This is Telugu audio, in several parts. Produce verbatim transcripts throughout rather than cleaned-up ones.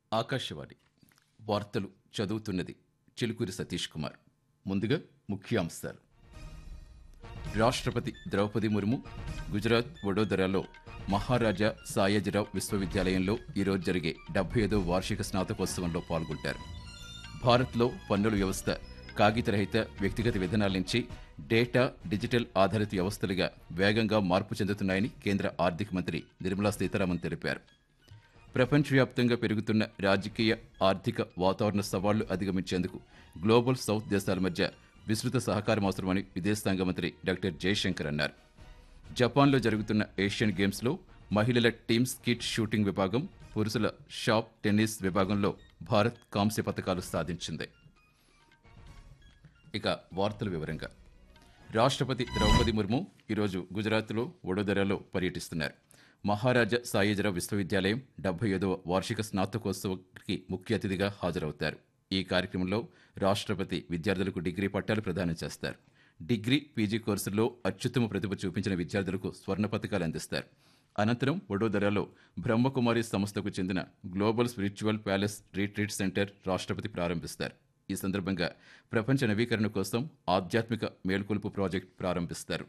ఆకాశవాణి వార్తలు చదువుతున్నది చిలుకూరి సతీష్ కుమార్. ముందుగా ముఖ్యాంశాలు. రాష్ట్రపతి ద్రౌపది ముర్ము గుజరాత్ వడోదరాలో మహారాజా సాయాజీరావు విశ్వవిద్యాలయంలో ఈరోజు జరిగే డెబ్బై ఐదో వార్షిక స్నాతకోత్సవంలో పాల్గొంటారు. భారత్లో పన్నుల వ్యవస్థ కాగితరహిత వ్యక్తిగత విధానాల నుంచి డేటా డిజిటల్ ఆధారిత వ్యవస్థలుగా వేగంగా మార్పు చెందుతున్నాయని కేంద్ర ఆర్థిక మంత్రి నిర్మలా సీతారామన్ తెలిపారు. ప్రపంచవ్యాప్తంగా పెరుగుతున్న రాజకీయ ఆర్థిక వాతావరణ సవాళ్లు అధిగమించేందుకు గ్లోబల్ సౌత్ దేశాల మధ్య విస్తృత సహకారం అవసరమని విదేశాంగ మంత్రి డాక్టర్ జయశంకర్ అన్నారు. జపాన్లో జరుగుతున్న ఏషియన్ గేమ్స్లో మహిళల టీమ్ స్కిట్ షూటింగ్ విభాగం, పురుషుల షాప్ టెన్నిస్ విభాగంలో భారత్ కాంస్య పతకాలు సాధించింది. ఇక వార్తల వివరంగా. రాష్ట్రపతి ద్రౌపది ముర్ము ఈరోజు గుజరాత్లో వడోదరాలో పర్యటిస్తున్నారు. మహారాజా సాయాజీరావు విశ్వవిద్యాలయం డెబ్బై ఐదవ వార్షిక స్నాతకోత్సవానికి ముఖ్య అతిథిగా హాజరవుతారు. ఈ కార్యక్రమంలో రాష్ట్రపతి విద్యార్థులకు డిగ్రీ పట్టాలు ప్రదానం చేస్తారు. డిగ్రీ, పీజీ కోర్సుల్లో అత్యుత్తమ ప్రతిభ చూపించిన విద్యార్థులకు స్వర్ణ పతకాలు అందిస్తారు. అనంతరం వడోదరాలో బ్రహ్మకుమారి సంస్థకు చెందిన global spiritual palace retreat centre రాష్ట్రపతి ప్రారంభిస్తారు. ఈ సందర్భంగా ప్రపంచ నవీకరణ కోసం ఆధ్యాత్మిక మేల్కొలుపు ప్రాజెక్టు ప్రారంభిస్తారు.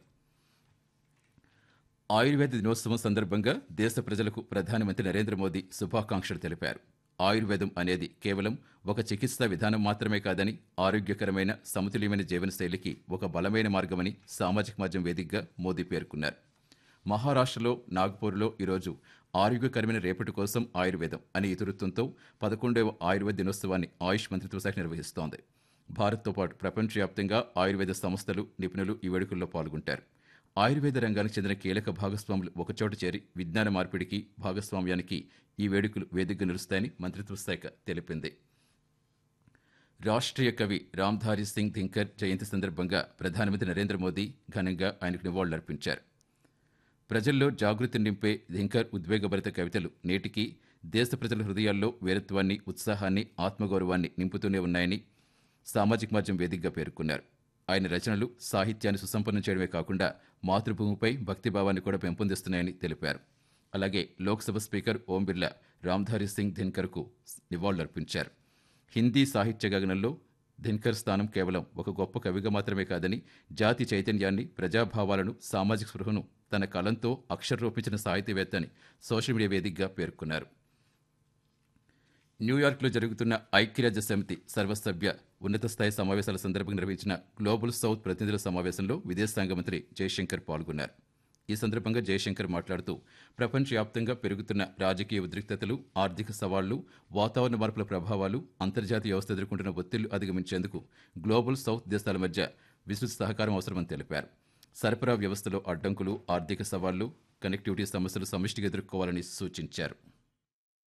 ఆయుర్వేద దినోత్సవం సందర్భంగా దేశ ప్రజలకు ప్రధానమంత్రి నరేంద్ర మోదీ శుభాకాంక్షలు తెలిపారు. ఆయుర్వేదం అనేది కేవలం ఒక చికిత్సా విధానం మాత్రమే కాదని, ఆరోగ్యకరమైన సమతుల్యమైన జీవనశైలికి ఒక బలమైన మార్గమని సామాజిక మాధ్యమం వేదికగా మోదీ పేర్కొన్నారు. మహారాష్ట్రలో నాగ్పూర్లో ఈరోజు ఆరోగ్యకరమైన రేపటి కోసం ఆయుర్వేదం అనే ఇతివృత్తంతో పదకొండవ ఆయుర్వేద దినోత్సవాన్ని ఆయుష్ మంత్రిత్వ శాఖ నిర్వహిస్తోంది. భారత్తో పాటు ప్రపంచవ్యాప్తంగా ఆయుర్వేద సంస్థలు, నిపుణులు ఈ వేడుకల్లో పాల్గొంటారు. ఆయుర్వేద రంగానికి చెందిన కీలక భాగస్వాములు ఒకచోట చేరి విజ్ఞాన మార్పిడికి, భాగస్వామ్యానికి ఈ వేడుకలు వేదికగా నిలుస్తాయని మంత్రిత్వ శాఖ తెలిపింది. రాష్ట్రీయ కవి రామ్ధారి సింగ్ దిన్కర్ జయంతి సందర్భంగా ప్రధానమంత్రి నరేంద్ర మోదీ ఘనంగా ఆయనకు నివాళులర్పించారు. ప్రజల్లో జాగృతిని నింపే దిన్కర్ ఉద్వేగభరిత కవితలు నేటికి దేశ ప్రజల హృదయాల్లో వీరత్వాన్ని, ఉత్సాహాన్ని, ఆత్మగౌరవాన్ని నింపుతూనే ఉన్నాయని సామాజిక మాధ్యమం వేదికగా పేర్కొన్నారు. ఆయన రచనలు సాహిత్యాన్ని సుసంపన్నం చేయడమే కాకుండా మాతృభూమిపై భక్తిభావాన్ని కూడా పెంపొందిస్తున్నాయని తెలిపారు. అలాగే లోక్సభ స్పీకర్ ఓం బిర్లా రామ్ధారి సింగ్ దిన్కర్కు నివాళులర్పించారు. హిందీ సాహిత్య గగనంలో దిన్కర్ స్థానం కేవలం ఒక గొప్ప కవిగా మాత్రమే కాదని, జాతి చైతన్యాన్ని, ప్రజాభావాలను, సామాజిక స్పృహను తన కలంతో అక్షరరూపించిన సాహితీవేత్త అని సోషల్ మీడియా వేదికగా పేర్కొన్నారు. న్యూయార్క్లో జరుగుతున్న ఐక్యరాజ్య సమితి సర్వసభ్య ఉన్నత స్థాయి సమావేశాల సందర్భంగా నిర్వహించిన గ్లోబల్ సౌత్ ప్రతినిధుల సమావేశంలో విదేశాంగ మంత్రి జయశంకర్ పాల్గొన్నారు. ఈ సందర్భంగా జయశంకర్ మాట్లాడుతూ ప్రపంచవ్యాప్తంగా పెరుగుతున్న రాజకీయ ఉద్రిక్తతలు, ఆర్థిక సవాళ్లు, వాతావరణ మార్పుల ప్రభావాలు, అంతర్జాతీయ వ్యవస్థ ఎదుర్కొంటున్న ఒత్తిళ్లు అధిగమించేందుకు గ్లోబల్ సౌత్ దేశాల మధ్య విస్తృత సహకారం అవసరమని తెలిపారు. సరఫరా వ్యవస్థలో అడ్డంకులు, ఆర్థిక సవాళ్లు, కనెక్టివిటీ సమస్యలు సమిష్టిగా ఎదుర్కోవాలని సూచించారు.